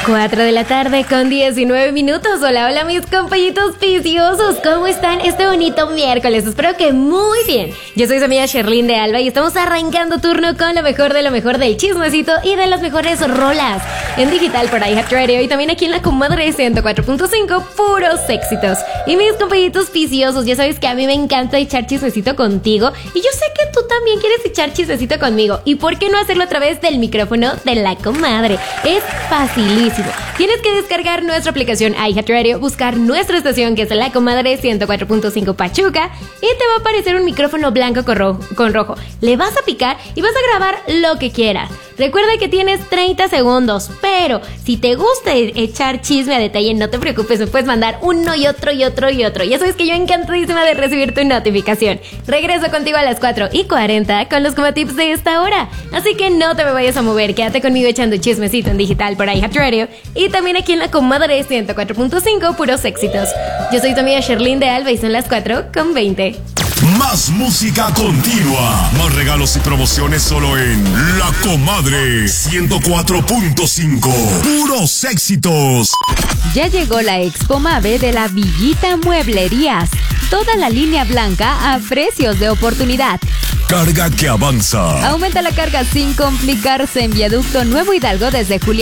4 de la tarde con 19 minutos. Hola, hola mis compañitos viciosos. ¿Cómo están este bonito miércoles? Espero que muy bien. Yo soy su amiga Sherlyn de Alba y estamos arrancando turno con lo mejor del chismecito y de las mejores rolas en digital por iHeartRadio y también aquí en la comadre 104.5, puros éxitos. Y mis compañitos viciosos, ya sabes que a mí me encanta echar chismecito contigo y yo sé que tú también quieres echar chismecito conmigo. ¿Y por qué no hacerlo a través del micrófono de la comadre? Es facilísimo. Tienes que descargar nuestra aplicación iHeartRadio, buscar nuestra estación que es la comadre 104.5 Pachuca y te va a aparecer un micrófono blanco con rojo. Le vas a picar y vas a grabar lo que quieras. Recuerda que tienes 30 segundos, pero si te gusta echar chisme a detalle, no te preocupes, me puedes mandar uno y otro y otro y otro. Ya sabes que yo encantadísima de recibir tu notificación. Regreso contigo a las 4:40 con los comatips de esta hora. Así que no te me vayas a mover, quédate conmigo echando chismecito en digital por iHeartRadio y también aquí en la comadre 104.5, puros éxitos. Yo soy tu amiga Sherlyn de Alba y son las 4:20. Más música continua, más regalos y promociones solo en La Comadre 104.5. Puros éxitos. Ya llegó la Expo Mave de la Villita Mueblerías. Toda la línea blanca a precios de oportunidad. Carga que avanza. Aumenta la carga sin complicarse en Viaducto Nuevo Hidalgo desde julio.